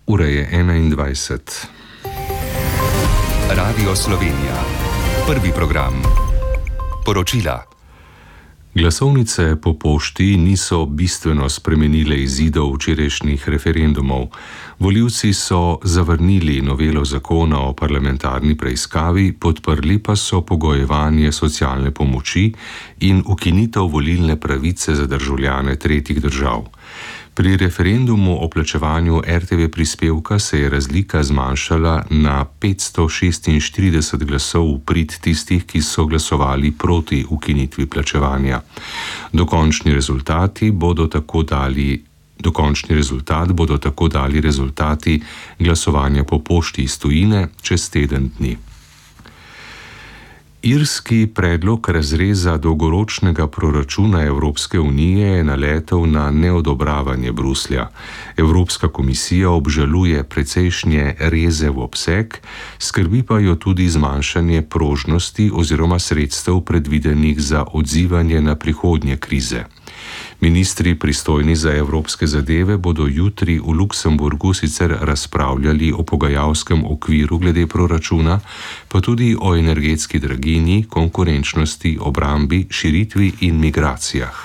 Ura je 21. Radio Slovenija. Prvi program. Poročila. Glasovnice po pošti niso bistveno spremenile izidov včerajšnjih referendumov. Volivci so zavrnili novelo zakona o parlamentarni preiskavi, podprli pa so pogojevanje socialne pomoči in ukinitev volilne pravice za državljane tretjih držav. Pri referendumu o plačevanju RTV prispevka se je razlika zmanjšala na 546 glasov v prid tistih, ki so glasovali proti ukinitvi plačevanja. Dokončni rezultat bodo tako dali rezultati glasovanja po pošti iz tujine čez teden dni. Irski predlog razreza dolgoročnega proračuna Evropske unije je naletel na neodobravanje Bruslja. Evropska komisija obžaluje precejšnje reze v obseg, skrbi pa jo tudi zmanjšanje prožnosti oziroma sredstev predvidenih za odzivanje na prihodnje krize. Ministri pristojni za evropske zadeve bodo jutri v Luksemburgu sicer razpravljali o pogajalskem okviru glede proračuna, pa tudi o energetski draginji, konkurenčnosti, obrambi, širitvi in migracijah.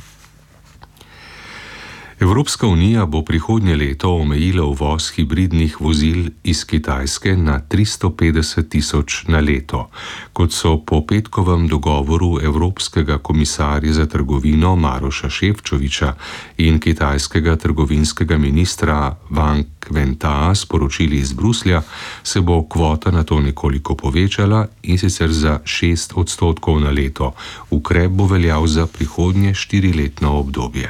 Evropska unija bo prihodnje leto omejila uvoz hibridnih vozil iz Kitajske na 350.000 na leto. Kot so po petkovem dogovoru Evropskega komisarja za trgovino Maroša Šefčoviča in kitajskega trgovinskega ministra Wang Wentaa sporočili iz Bruslja, se bo kvota na to nekoliko povečala in sicer za 6% na leto. Ukrep bo veljal za prihodnje 4-letno obdobje.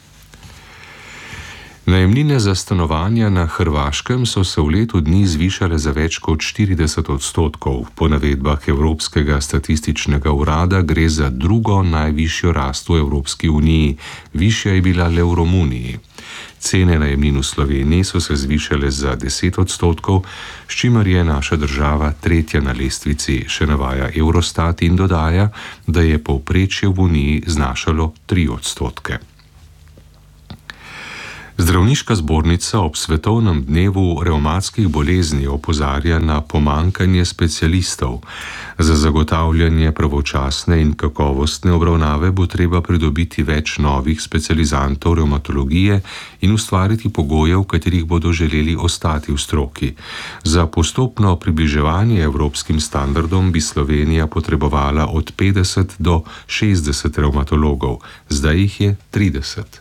Najemnine za stanovanja na Hrvaškem so se v letu dni zvišale za več kot 40%. Po navedbah Evropskega statističnega urada gre za drugo najvišjo rast v Evropski uniji, višja je bila le v Romuniji. Cene najemnin v Sloveniji so se zvišale za 10%, s čimer je naša država tretja na lestvici, še navaja Eurostat in dodaja, da je povprečje v uniji znašalo 3%. Zdravniška zbornica ob svetovnem dnevu revmatskih bolezni opozarja na pomanjkanje specialistov. Za zagotavljanje pravočasne in kakovostne obravnave bo treba pridobiti več novih specializantov revmatologije in ustvariti pogoje, v katerih bodo želeli ostati v stroki. Za postopno približevanje evropskim standardom bi Slovenija potrebovala od 50 do 60 revmatologov, zdaj jih je 30.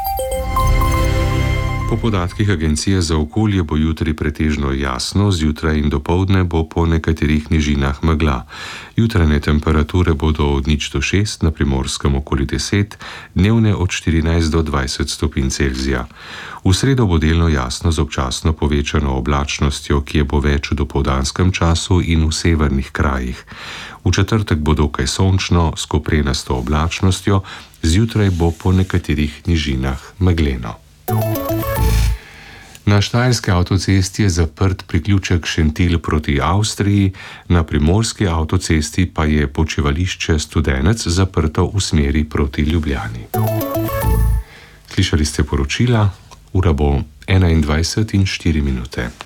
Po podatkih Agencije za okolje bo jutri pretežno jasno, zjutraj in dopoldne bo po nekaterih nižinah megla. Jutranje temperature bodo od 0 do 6, na Primorskem okoli 10, dnevne od 14 do 20 stopinj Celzija. V sredo bo delno jasno z občasno povečano oblačnostjo, ki je bo več v dopoldanskem času in v severnih krajih. V četrtek bo dokaj sončno s koprenasto oblačnostjo, zjutraj bo po nekaterih nižinah megleno. Na štajerski avtocesti je zaprt priključek Šentilj proti Avstriji, na primorski avtocesti pa je počivališče Studenec zaprto v smeri proti Ljubljani. Slišali ste poročila, ura bo 21:04.